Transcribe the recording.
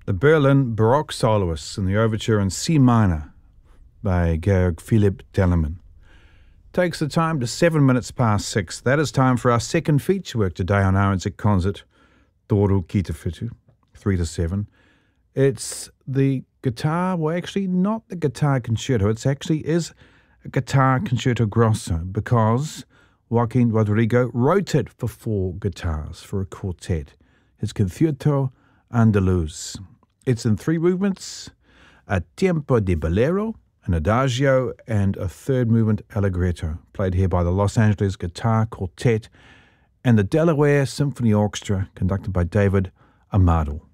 the Berlin Baroque Soloists in the overture in C minor by Georg Philipp Telemann. Takes the time to 7 minutes past 6. That is time for our second feature work today on RNZ Concert, Toru Kitawhitu, 3 to 7. It's the guitar, well actually not the guitar concerto, it actually is a guitar concerto grosso because Joaquin Rodrigo wrote it for 4 guitars for a quartet, his Concierto Andaluz. It's in 3 movements, a tempo di bolero, an adagio, and a third movement allegretto, played here by the Los Angeles Guitar Quartet and the Delaware Symphony Orchestra, conducted by David Amado.